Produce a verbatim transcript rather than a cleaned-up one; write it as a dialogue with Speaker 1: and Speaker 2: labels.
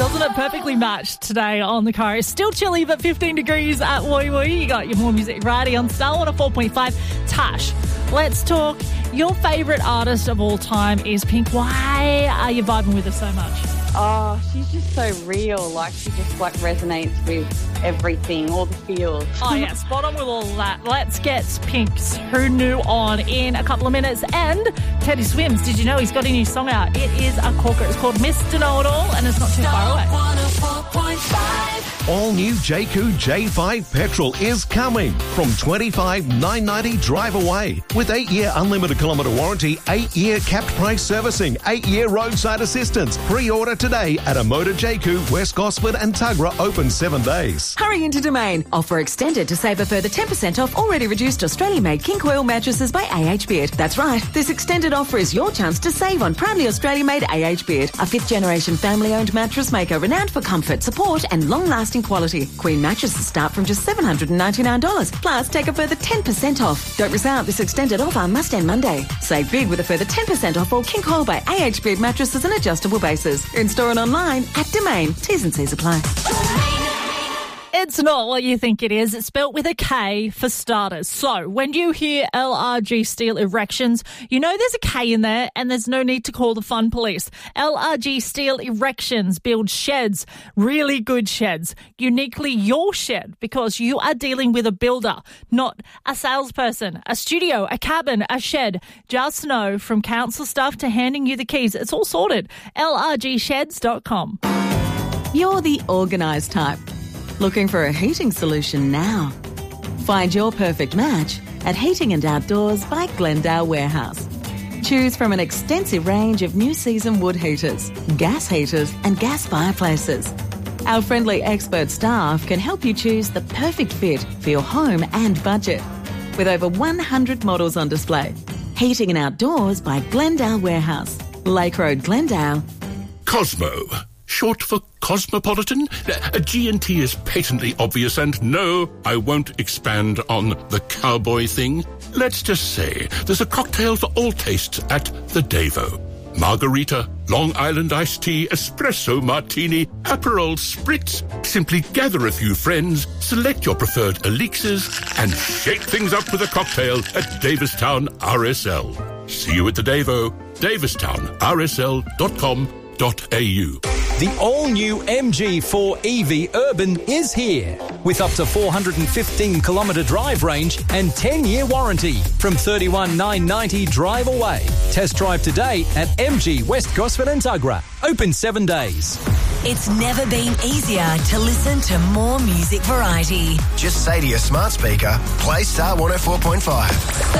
Speaker 1: Doesn't it perfectly match today on the coast? Still chilly, but fifteen degrees at Woi Woi. You got your more music variety on Star one oh four point five. Tash, let's talk. Your favourite artist of all time is Pink. Why are you vibing with her so much?
Speaker 2: Oh, she's just so real. Like, she just, like, resonates with everything, all the feels.
Speaker 1: Oh, yeah, spot on with all of that. Let's get Pink's Who Knew on in a couple of minutes. And Teddy Swims, did you know he's got a new song out? It is a corker. It's called Mister Know-It-All, and it's not too far away.
Speaker 3: one oh four point five.
Speaker 4: All new J C U J five petrol is coming from twenty-five thousand nine hundred ninety dollars drive away with eight-year unlimited kilometre warranty, eight-year capped price servicing, eight-year roadside assistance. Pre-order today at a Motor J C U, West Gosford and Tuggerah, open seven days.
Speaker 5: Hurry into Domain. Offer extended to save a further ten percent off already reduced Australian-made King Coil mattresses by A H Beard. That's right. This extended offer is your chance to save on proudly Australian-made A H Beard, a fifth-generation family-owned mattress maker renowned for comfort, support and long-lasting quality. Queen mattresses start from just seven hundred ninety-nine dollars. Plus, take a further ten percent off. Don't miss out. This extended offer must end Monday. Save big with a further ten percent off all King Coil by A H Beard mattresses and adjustable bases. In store and online at Domain. T's and C's apply.
Speaker 1: It's not what you think it is. It's spelt with a K for starters. So when you hear L R G Steel Erections, you know there's a K in there and there's no need to call the fun police. L R G Steel Erections build sheds, really good sheds, uniquely your shed, because you are dealing with a builder, not a salesperson. A studio, a cabin, a shed. Just know from council staff to handing you the keys, it's all sorted. L R G sheds dot com.
Speaker 5: You're the organised type. Looking for a heating solution now? Find your perfect match at Heating and Outdoors by Glendale Warehouse. Choose from an extensive range of new season wood heaters, gas heaters and gas fireplaces. Our friendly expert staff can help you choose the perfect fit for your home and budget. With over one hundred models on display. Heating and Outdoors by Glendale Warehouse. Lake Road, Glendale.
Speaker 6: Cosmo. Short for cosmopolitan? A G and T is patently obvious, and no, I won't expand on the cowboy thing. Let's just say there's a cocktail for all tastes at the Davo. Margarita, Long Island iced tea, espresso martini, Aperol spritz. Simply gather a few friends, select your preferred elixirs, and shake things up with a cocktail at Davistown R S L. See you at the Davo, davistown r s l dot com dot a u.
Speaker 7: The all-new M G four E V Urban is here with up to four hundred fifteen kilometre drive range and ten-year warranty from thirty-one thousand nine hundred ninety dollars drive away. Test drive today at M G West Gosford and Tuggerah. Open seven days.
Speaker 3: It's never been easier to listen to more music variety.
Speaker 8: Just say to your smart speaker, play Star one oh four point five.